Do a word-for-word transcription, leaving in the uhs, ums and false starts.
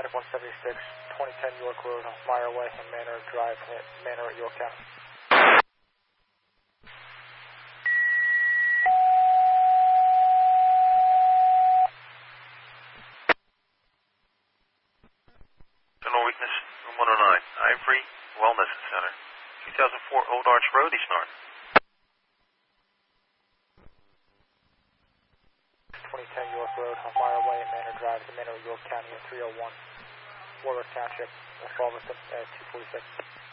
Medic one seventy-six, twenty ten York Road, Meyer Way, and Manor Drive, Manor at York County. General weakness, room one oh nine, Ivory Wellness Center, two thousand four Old Arch Road, East North. twenty ten York Road, Meyer Way, and Manor Drive, Manor at York County, at three oh one Warwick Township, Fall uh, two forty-six.